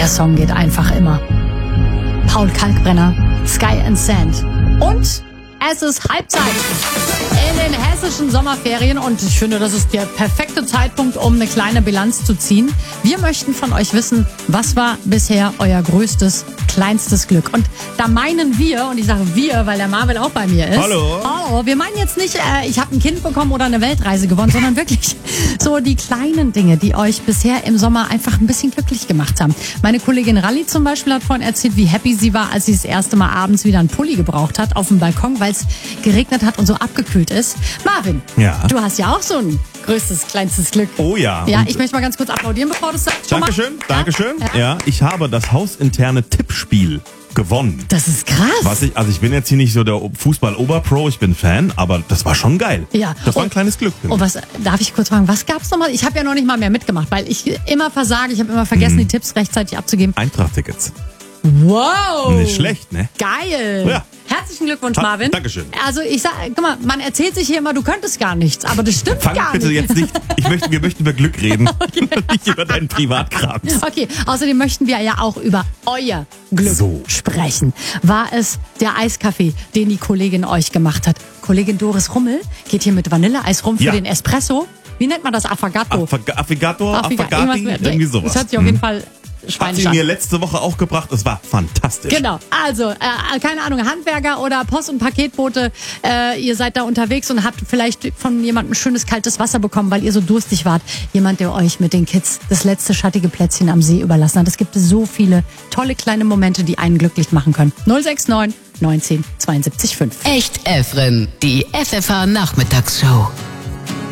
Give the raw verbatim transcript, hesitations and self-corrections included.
Der Song geht einfach immer. Paul Kalkbrenner, Sky and Sand. Und es ist Halbzeit in den hessischen Sommerferien und ich finde, das ist der perfekte Zeitpunkt, um eine kleine Bilanz zu ziehen. Wir möchten von euch wissen, was war bisher euer größtes, kleinstes Glück? Und da meinen wir, und ich sage wir, weil der Marvin auch bei mir ist. Hallo. Hallo. Wir meinen jetzt nicht, äh, ich habe ein Kind bekommen oder eine Weltreise gewonnen, sondern wirklich so die kleinen Dinge, die euch bisher im Sommer einfach ein bisschen glücklich gemacht haben. Meine Kollegin Ralli zum Beispiel hat vorhin erzählt, wie happy sie war, als sie das erste Mal abends wieder einen Pulli gebraucht hat auf dem Balkon, weil es geregnet hat und so abgekühlt ist. Marvin, Ja. du hast ja auch so ein größtes, kleinstes Glück. Oh ja. Ja, Und ich möchte mal ganz kurz applaudieren, bevor du es sagst. Schon mal? Dankeschön, Dankeschön. Ja? Ja, ich habe das hausinterne Tippspiel gewonnen. Das ist krass. Was ich, also ich bin jetzt hier nicht so der Fußball-Oberpro, ich bin Fan, aber das war schon geil. Ja. Das war ein Und- kleines Glück. Und was, darf ich kurz fragen, was gab's nochmal? Ich habe ja noch nicht mal mehr mitgemacht, weil ich immer versage, ich habe immer vergessen, die Tipps rechtzeitig abzugeben. Eintracht-Tickets. Wow! Nicht schlecht, ne? Geil! Ja. Herzlichen Glückwunsch, Ha, Marvin. Dankeschön. Also ich sag, guck mal, man erzählt sich hier immer, du könntest gar nichts, aber das stimmt Fang gar bitte nicht. jetzt nicht, ich möchte, wir möchten über Glück reden, nicht über deinen Privatkram. Okay, außerdem möchten wir ja auch über euer Glück So. sprechen. War es der Eiskaffee, den die Kollegin euch gemacht hat? Kollegin Doris Rummel geht hier mit Vanilleeis rum für Ja. den Espresso. Wie nennt man das? Affogato? Affiga- Affigato, Affiga- Affagati, irgendwas mit- irgendwie sowas. Das hört sich auf jeden Fall Hat schweinisch sie an. mir letzte Woche auch gebracht, es war fantastisch. Genau, also, äh, keine Ahnung, Handwerker oder Post- und Paketboote, äh, ihr seid da unterwegs und habt vielleicht von jemandem schönes kaltes Wasser bekommen, weil ihr so durstig wart. Jemand, der euch mit den Kids das letzte schattige Plätzchen am See überlassen hat. Es gibt so viele tolle kleine Momente, die einen glücklich machen können. null sechs neun neunzehn zweiundsiebzig fünf. Echt Efren, die F F H Nachmittagsshow.